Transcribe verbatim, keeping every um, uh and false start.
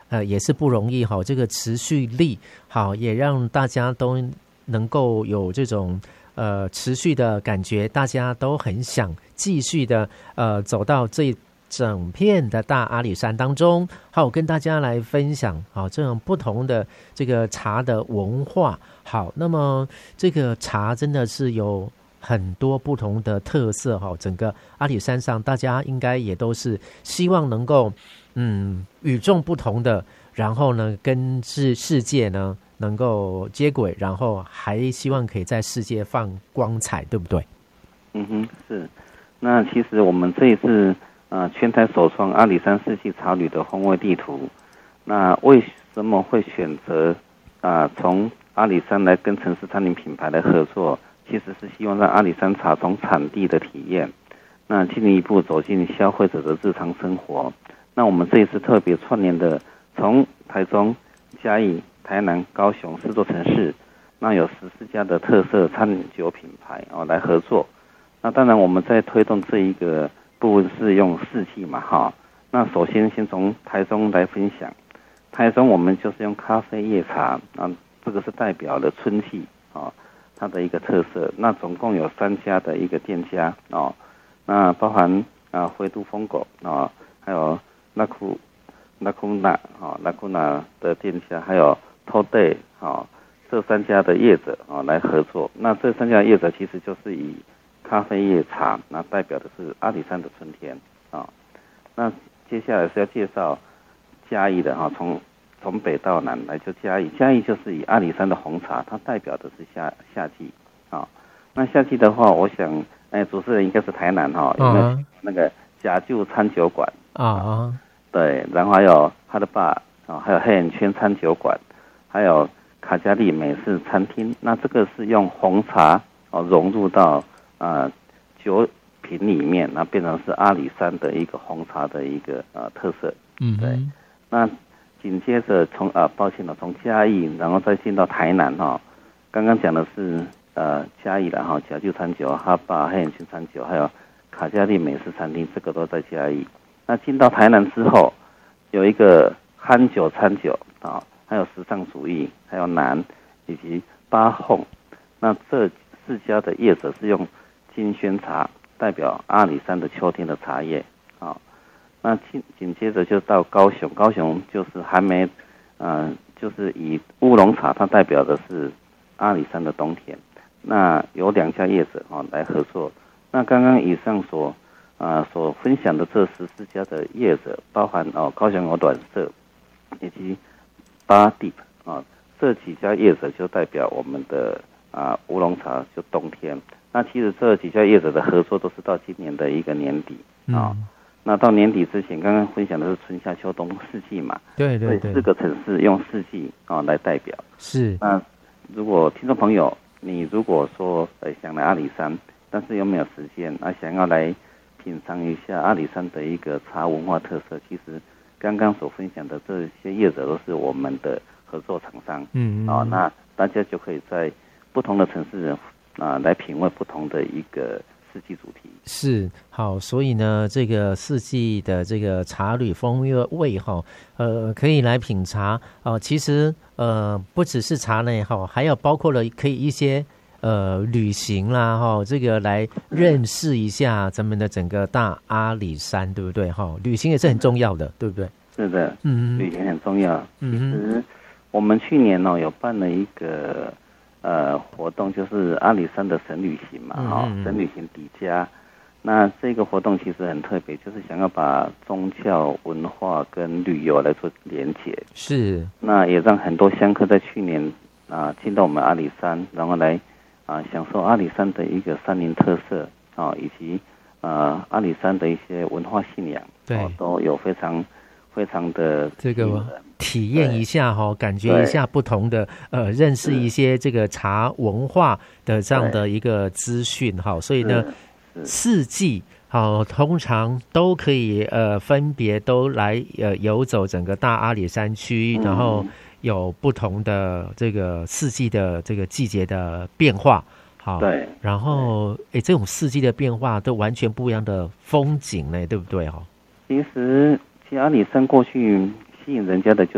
呃也是不容易哈，这个持续力好，也让大家都能够有这种呃持续的感觉，大家都很想继续的呃走到这整片的大阿里山当中，好跟大家来分享好这种不同的这个茶的文化。好，那么这个茶真的是有很多不同的特色哈，整个阿里山上大家应该也都是希望能够嗯与众不同的，然后呢跟世世界呢能够接轨，然后还希望可以在世界放光彩，对不对？ 嗯哼，是。那其实我们这一次呃全台首创阿里山四季茶旅的风味地图，那为什么会选择啊从阿里山来跟城市餐饮品牌来合作？其实是希望让阿里山茶从产地的体验，那进一步走进消费者的日常生活。那我们这一次特别串联的，从台中、嘉义、台南、高雄四座城市，那有十四家的特色餐酒品牌哦来合作。那当然我们在推动这一个部分是用四季嘛哈。那首先先从台中来分享，台中我们就是用咖啡叶茶，啊这个是代表了春季啊。它的一个特色，那总共有三家的一个店家哦，那包含啊灰度疯狗啊，还有拉库拉库纳啊拉库纳的店家，还有 Today 啊这三家的业者啊来合作。那这三家业者其实就是以咖啡叶茶，那代表的是阿里山的春天啊。那接下来是要介绍嘉义的哈，从从北到南来就嘉义，嘉义就是以阿里山的红茶，它代表的是夏夏季啊。那夏季的话，我想，哎，主持人应该是台南哈，有没有那个甲就餐酒馆啊？对，然后还有哈德巴啊，还有黑眼圈餐酒馆，还有卡加利美式餐厅。那这个是用红茶哦融入到啊酒品里面，那变成是阿里山的一个红茶的一个呃特色。嗯，对，那。紧接着从呃，抱歉了，从嘉义，然后再进到台南哈、哦。刚刚讲的是呃嘉义的哈，甲就餐酒、哈巴、黑眼圈餐酒，还有卡加利美式餐厅，这个都在嘉义。那进到台南之后，有一个憨酒餐酒啊，还有时尚主义，还有南以及八烘。那这四家的业者是用金萱茶代表阿里山的秋天的茶叶啊。那紧紧接着就到高雄，高雄就是还没，呃，就是以乌龙茶，它代表的是阿里山的冬天。那有两家业者啊、哦、来合作。那刚刚以上所啊、呃、所分享的这十四家的业者，包含哦高雄有暖色以及巴蒂啊这几家业者就代表我们的啊乌龍茶就冬天。那其实这几家业者的合作都是到今年的一个年底啊。嗯那到年底之前，刚刚分享的是春夏秋冬四季嘛？ 对对对， 四个城市用四季啊、哦、来代表。 是。 那如果听众朋友，你如果说呃想来阿里山，但是又没有时间，那、啊、想要来品尝一下阿里山的一个茶文化特色，其实刚刚所分享的这些业者都是我们的合作厂商。嗯嗯。啊、哦，那大家就可以在不同的城市啊、呃、来品味不同的一个四季主题。 是好，所以呢，这个四季的这个茶旅风味哈，呃，可以来品茶哦、呃。其实呃，不只是茶类哈，还有包括了可以一些呃旅行啦哈，这个来认识一下咱们的整个大阿里山，对不对哈？旅行也是很重要的，对不对？ 是的，嗯，旅行很重要。嗯，其实我们去年呢、哦、有办了一个。呃，活动就是阿里山的神旅行嘛，哈、嗯嗯，神旅行底加。那这个活动其实很特别，就是想要把宗教文化跟旅游来做连结。是。那也让很多香客在去年啊进到我们阿里山，然后来啊享受阿里山的一个山林特色啊，以及啊阿里山的一些文化信仰，对，啊、都有非常非常的这个。体验一下哈，感觉一下不同的呃，认识一些这个茶文化的这样的一个资讯哈，所以呢，四季好通常都可以呃分别都来呃游走整个大阿里山区，然后有不同的这个四季的这个季节的变化。好，对，然后哎，这种四季的变化都完全不一样的风景呢，对不对哈？ 其实，其实阿里山过去吸引人家的就